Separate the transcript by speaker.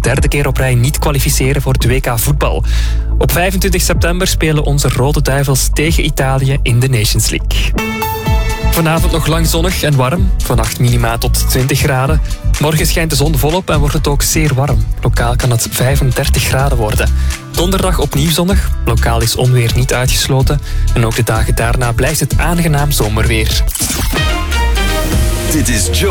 Speaker 1: derde keer op rij niet kwalificeren voor het WK voetbal. Op 25 september spelen onze Rode Duivels tegen Italië in de Nations League. Vanavond nog lang zonnig en warm. Vannacht minima tot 20 graden. Morgen schijnt de zon volop en wordt het ook zeer warm. Lokaal kan het 35 graden worden. Donderdag opnieuw zonnig. Lokaal is onweer niet uitgesloten. En ook de dagen daarna blijft het aangenaam zomerweer.
Speaker 2: Dit is